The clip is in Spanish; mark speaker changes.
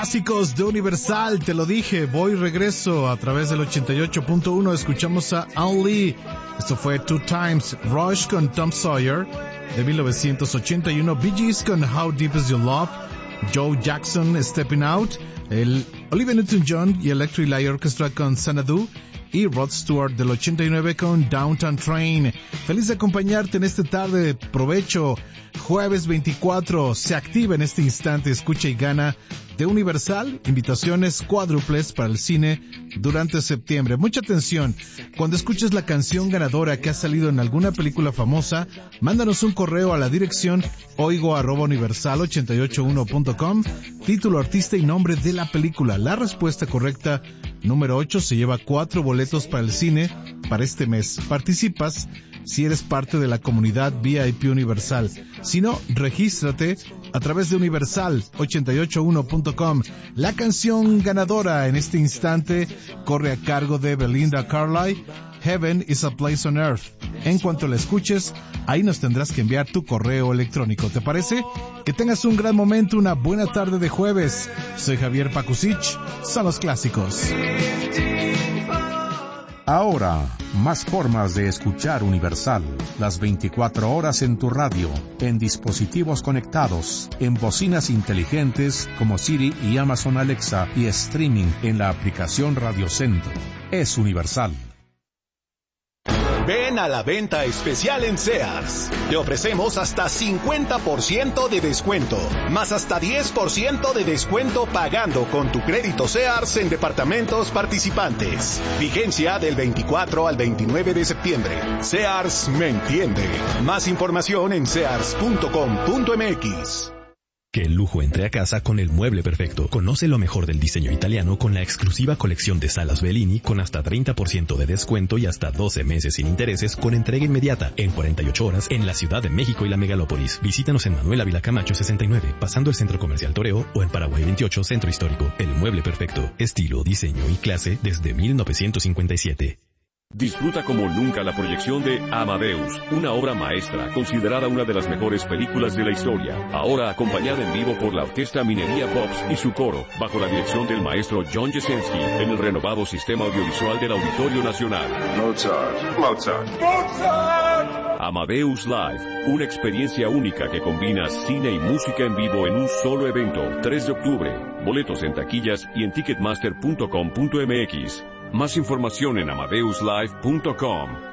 Speaker 1: Clásicos de Universal, te lo dije, voy y regreso a través del 88.1, escuchamos a Al Lee, esto fue Two Times, Rush con Tom Sawyer, de 1981, Bee Gees con How Deep Is Your Love, Joe Jackson, Stepping Out, el Olivia Newton-John y Electric Light Orchestra con Xanadu, y Rod Stewart del 89 con Downtown Train. Feliz de acompañarte en esta tarde, provecho, jueves 24, se activa en este instante, escucha y gana de Universal, invitaciones cuádruples para el cine durante septiembre. Mucha atención, cuando escuches la canción ganadora que ha salido en alguna película famosa, mándanos un correo a la dirección oigo@universal881.com, título, artista y nombre de la película. La respuesta correcta, número 8, se lleva 4 boletos para el cine para este mes. Participas si eres parte de la comunidad VIP Universal. Si no, regístrate a través de universal881.com. La canción ganadora en este instante corre a cargo de Belinda Carlisle, Heaven is a Place on Earth. En cuanto la escuches, ahí nos tendrás que enviar tu correo electrónico. ¿Te parece? Que tengas un gran momento, una buena tarde de jueves. Soy Javier Pakusich, son los clásicos.
Speaker 2: Ahora, más formas de escuchar Universal. Las 24 horas en tu radio, en dispositivos conectados, en bocinas inteligentes como Siri y Amazon Alexa y streaming en la aplicación Radio Centro. Es Universal.
Speaker 3: Ven a la venta especial en Sears. Te ofrecemos hasta 50% de descuento, más hasta 10% de descuento pagando con tu crédito Sears en departamentos participantes. Vigencia del 24 al 29 de septiembre. Sears me entiende. Más información en sears.com.mx.
Speaker 4: Que el lujo entre a casa con el mueble perfecto. Conoce lo mejor del diseño italiano con la exclusiva colección de salas Bellini con hasta 30% de descuento y hasta 12 meses sin intereses con entrega inmediata en 48 horas en la Ciudad de México y la Megalópolis. Visítanos en Manuel Ávila Camacho 69, pasando el Centro Comercial Toreo, o en Paraguay 28, Centro Histórico. El mueble perfecto. Estilo, diseño y clase desde 1957.
Speaker 5: Disfruta como nunca la proyección de Amadeus, una obra maestra considerada una de las mejores películas de la historia. Ahora acompañada en vivo por la Orquesta Minería Pops y su coro, bajo la dirección del maestro John Jesensky, en el renovado sistema audiovisual del Auditorio Nacional.
Speaker 6: Mozart, Mozart,
Speaker 5: Mozart. Amadeus Live, una experiencia única que combina cine y música en vivo en un solo evento. 3 de octubre. Boletos en taquillas y en ticketmaster.com.mx. Más información en amadeuslive.com.